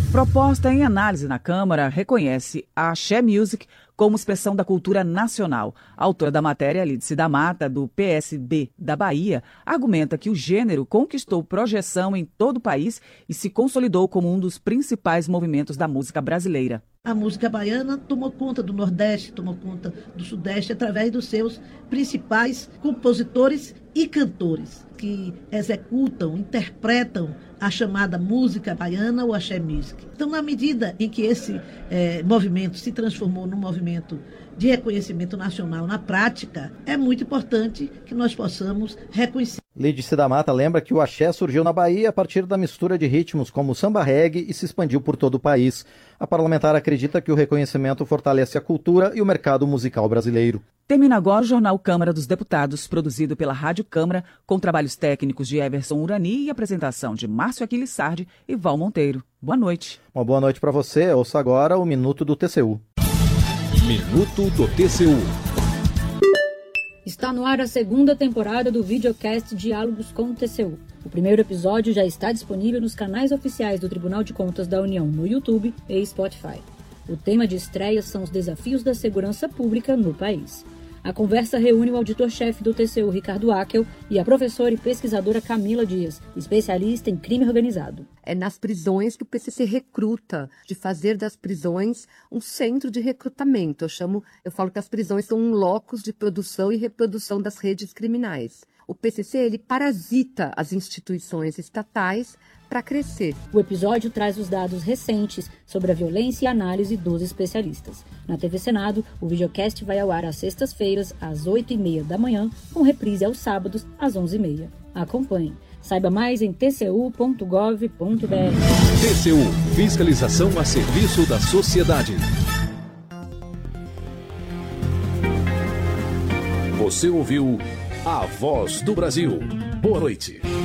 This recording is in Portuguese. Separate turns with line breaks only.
Proposta em análise na Câmara reconhece a Axé Music como expressão da cultura nacional. A autora da matéria, Lídice da Mata, do PSB da Bahia, argumenta que o gênero conquistou projeção em todo o país e se consolidou como um dos principais movimentos da música brasileira.
A música baiana tomou conta do Nordeste, tomou conta do Sudeste, através dos seus principais compositores e cantores, que executam, interpretam a chamada música baiana ou axé music. Então, na medida em que esse movimento se transformou num movimento de reconhecimento nacional na prática, é muito importante que nós possamos reconhecer.
Lídice da Mata lembra que o axé surgiu na Bahia a partir da mistura de ritmos como o samba reggae e se expandiu por todo o país. A parlamentar acredita que o reconhecimento fortalece a cultura e o mercado musical brasileiro.
Termina agora o Jornal Câmara dos Deputados, produzido pela Rádio Câmara, com trabalhos técnicos de Everson Urani e apresentação de Márcio Aquiles Sardi e Val Monteiro. Boa noite.
Uma boa noite para você. Ouça agora o Minuto do TCU.
Minuto do TCU.
Está no ar a segunda temporada do videocast Diálogos com o TCU. O primeiro episódio já está disponível nos canais oficiais do Tribunal de Contas da União no YouTube e Spotify. O tema de estreia são os desafios da segurança pública no país. A conversa reúne o auditor-chefe do TCU, Ricardo Akel, e a professora e pesquisadora Camila Dias, especialista em crime organizado.
É nas prisões que o PCC recruta, de fazer das prisões um centro de recrutamento. Eu falo que as prisões são um locus de produção e reprodução das redes criminais. O PCC, ele parasita as instituições estatais para crescer.
O episódio traz os dados recentes sobre a violência e análise dos especialistas. Na TV Senado, o videocast vai ao ar às sextas-feiras, às 8h30 da manhã, com reprise aos sábados, às 11h30. Acompanhe. Saiba mais em tcu.gov.br.
TCU. Fiscalização a serviço da sociedade. Você ouviu A Voz do Brasil. Boa noite.